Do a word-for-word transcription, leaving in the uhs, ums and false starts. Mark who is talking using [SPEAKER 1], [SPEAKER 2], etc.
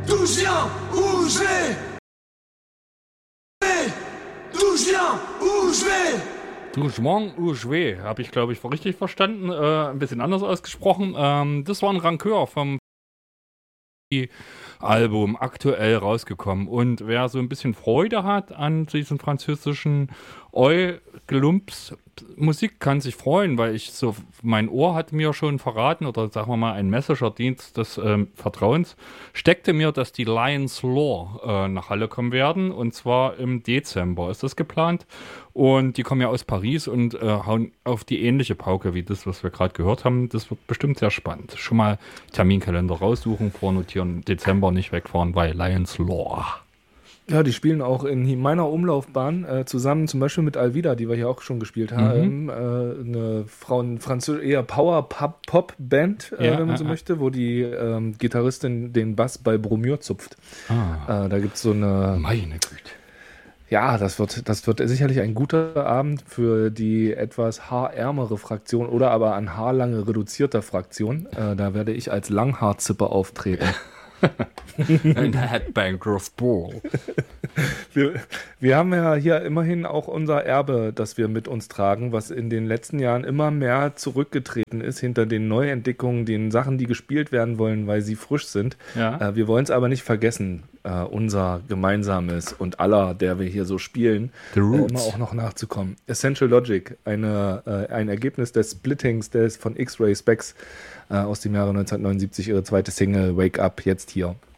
[SPEAKER 1] d'où je viens, où je vais. D'où je viens, où je vais.
[SPEAKER 2] Douchement Ujwe, habe ich, glaube ich, richtig verstanden. Äh, ein bisschen anders ausgesprochen. Ähm, das war ein Rancœur vom Album, aktuell rausgekommen. Und wer so ein bisschen Freude hat an diesen französischen Eu-Glumps Musik, kann sich freuen, weil ich so, mein Ohr hat mir schon verraten, oder sagen wir mal, ein Messenger-Dienst des ähm, Vertrauens, steckte mir, dass die Lions Lore äh, nach Halle kommen werden, und zwar im Dezember ist das geplant. Und die kommen ja aus Paris und äh, hauen auf die ähnliche Pauke wie das, was wir gerade gehört haben. Das wird bestimmt sehr spannend. Schon mal Terminkalender raussuchen, vornotieren, Dezember nicht wegfahren bei Lions Lore.
[SPEAKER 3] Ja, die spielen auch in meiner Umlaufbahn äh, zusammen, zum Beispiel mit Alvida, die wir hier auch schon gespielt haben. Mhm. Äh, eine Frauen Französ eher Power-Pop-Band, äh, ja, wenn man so äh, möchte, wo die ähm, Gitarristin den Bass bei Bromure zupft. Ah. Äh, da gibt es so eine...
[SPEAKER 2] Meine Güte.
[SPEAKER 3] Ja, das wird, das wird sicherlich ein guter Abend für die etwas haarärmere Fraktion oder aber an haarlange reduzierter Fraktion. Äh, da werde ich als Langhaarzipper auftreten.
[SPEAKER 2] Ein Headbangers Ball.
[SPEAKER 3] Wir, wir haben ja hier immerhin auch unser Erbe, das wir mit uns tragen, was in den letzten Jahren immer mehr zurückgetreten ist hinter den Neuentdeckungen, den Sachen, die gespielt werden wollen, weil sie frisch sind.
[SPEAKER 2] Ja.
[SPEAKER 3] Äh, wir wollen es aber nicht vergessen, äh, unser gemeinsames und aller, der wir hier so spielen, äh, immer auch noch nachzukommen. Essential Logic, eine, äh, ein Ergebnis des Splittings des von X-Ray Specs äh, aus dem Jahre neunzehnhundertneunundsiebzig, ihre zweite Single Wake Up, jetzt hier.